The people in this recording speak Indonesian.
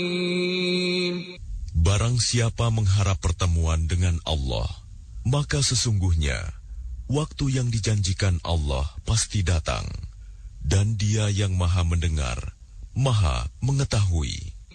Barang siapa mengharap pertemuan dengan Allah, maka sesungguhnya waktu yang dijanjikan Allah pasti datang, dan Dia yang Maha Mendengar, Maha Mengetahui.